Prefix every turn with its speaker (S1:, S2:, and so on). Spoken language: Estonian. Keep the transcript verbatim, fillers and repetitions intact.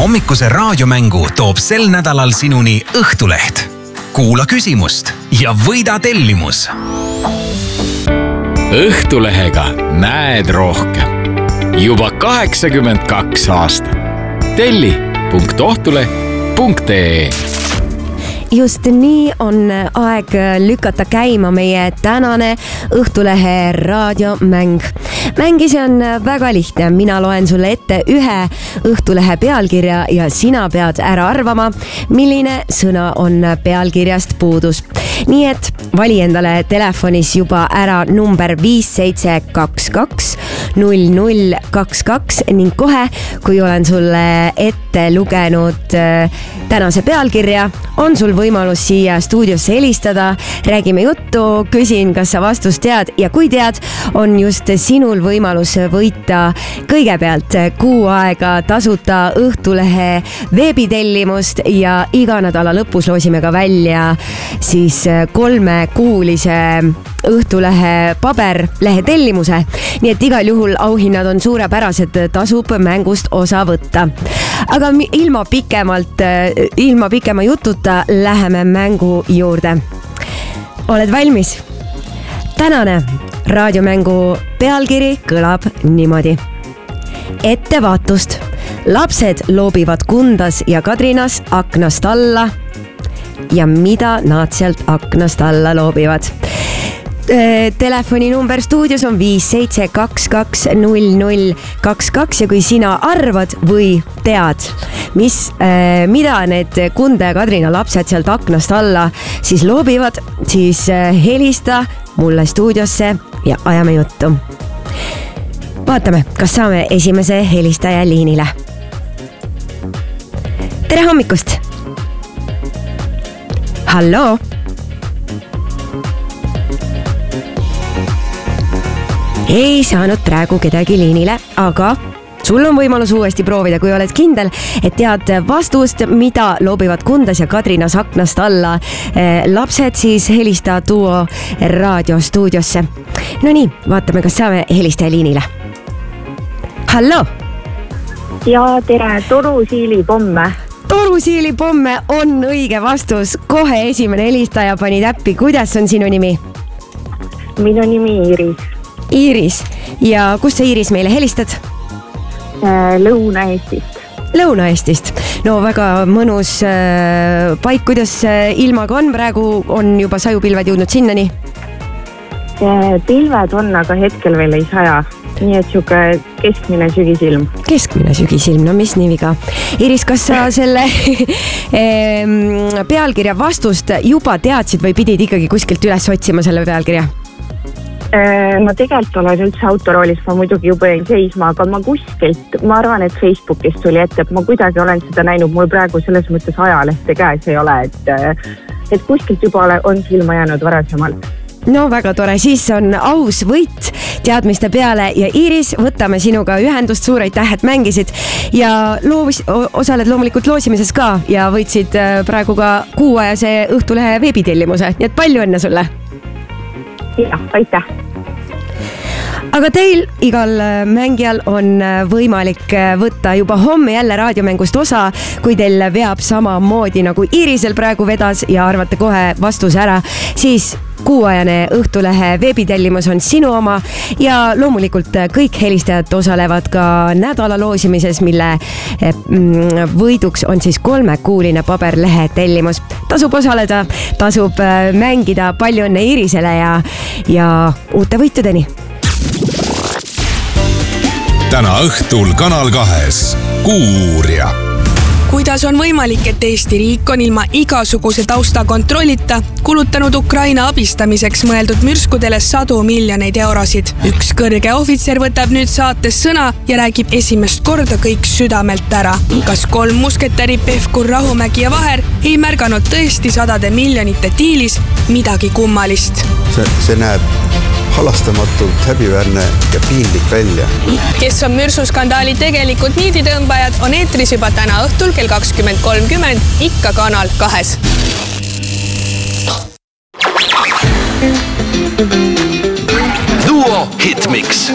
S1: hommikuse raadiomängu toob sel nädalal sinuni Õhtuleht. Kuula küsimust ja võida tellimus.
S2: Õhtulehega näed rohkem. Juba kaheksakümmend kaks aastat. Telli punkt ohtuleht punkt ee.
S3: Just nii on aeg lükata käima meie tänane Õhtulehe raadiomäng. Mäng ise on väga lihtne. Mina loen sulle ette ühe Õhtulehe pealkirja ja sina pead ära arvama, milline sõna on pealkirjast puudus. Nii et vali endale telefonis juba ära number viis seitse kaks kaks null null kaks kaks ning kohe, kui olen sulle ette lugenud tänase pealkirja, on sul võimalus siia stuudiosse helistada, räägime juttu, küsin, kas sa vastust tead ja kui tead, on just sinul võimalus võita kõigepealt kuu aega tasuta Õhtulehe veebitellimust ja iga nädala lõpus loosime ka välja siis kolmekuulise Õhtulehe paberlehe tellimuse, nii et igal juhul auhinnad on suurepärased, tasub mängust osa võtta. Aga ilma pikemalt, ilma pikema jututa läheme mängu juurde. Oled valmis? Tänane raadiomängu pealkiri kõlab niimoodi. Ettevaatust. Lapsed loobivad Kundas ja Kadrinas aknast alla ja mida nad sealt aknast alla loobivad. Telefoni number stuudios on viis seitse kaks kaks null null kaks kaks ja kui sina arvad või tead, mis, mida need Kunda ja Kadrina lapsed sealt aknast alla siis loobivad, siis helista mulle stuudiosse ja ajame juttu. Vaatame, kas saame esimese helistaja liinile. Tere hommikust! Hallo! Ei saanud praegu kedagi liinile, aga sul on võimalus uuesti proovida, kui oled kindel, et tead vastust, mida loobivad Kundas ja Kadrinas aknast alla lapsed, siis helista Duo raadiostuudiosse. No nii, vaatame, kas saame helistaja liinile. Hallo!
S4: Ja tere, Torusiili pomme.
S3: Torusiili pomme on õige vastus. Kohe esimene helistaja pani täppi. Kuidas on sinu nimi?
S4: Minu nimi Iiris.
S3: Iiris. Ja kust sa Iiris meile helistad?
S4: Lõuna-Eestist.
S3: Lõuna-Eestist. No väga mõnus paik, kuidas ilmaga on praegu, on juba sajupilved jõudnud sinnani?
S4: Pilved on, aga hetkel veel ei saja. Nii et siuke keskmine sügisilm.
S3: Keskmine sügisilm, no mis nii viga. Iiris, kas sa selle pealkirja vastust juba teadsid või pidid ikkagi kuskilt üles otsima selle pealkirja?
S4: Ma tegelikult olen üldse autoroolis, ma muidugi juba jäin seisma, aga ma kuskilt, ma arvan, et Facebookist tuli ette, et ma kuidagi olen seda näinud, mul praegu selles mõttes ajalehte käes ei ole, et, et kuskilt juba on silma jäänud varasemalt.
S3: No väga tore, siis on aus võit teadmiste peale ja Iiris, võtame sinuga ühendust, suur aitäh, et mängisid ja loovis, osaled loomulikult loosimises ka ja võitsid praegu ka kuuajase Õhtulehe veebitellimuse, nii et palju õnne sulle!
S4: Ja, aitäh!
S3: Aga teil, igal mängijal on võimalik võtta juba homme jälle raadiomängust osa, kui teil veab sama moodi nagu Iirisel praegu vedas ja arvate kohe vastuse ära, siis kuuajane Õhtulehe veebitellimus on sinu oma ja loomulikult kõik helistajad osalevad ka nädala loosimises, mille võiduks on siis kolmekuuline paberlehe tellimus. Tasub osaleda, tasub mängida, palju õnne Iirisele ja, ja uute võitudeni!
S1: Täna õhtul Kanal kahes Kuuuurija.
S5: Kuidas on võimalik, et Eesti riik on ilma igasuguse tausta kontrollita kulutanud Ukraina abistamiseks mõeldud mürskudele sadu miljoneid eurosid? Üks kõrge ohvitser võtab nüüd saates sõna ja räägib esimest korda kõik südamelt ära. Kas kolm musketäri Pevkur, Rahumägi ja Vaher ei märganud tõesti sadade miljonite diilis midagi kummalist?
S6: See, see näeb halastamatult häbiväärne ja piinlik välja.
S5: Kes on mürsuskandaali tegelikult niiditõmbajad, on eetris juba täna õhtul kell kakskümmend kolmkümmend ikka Kanal kahes.
S1: Duo Hitmix.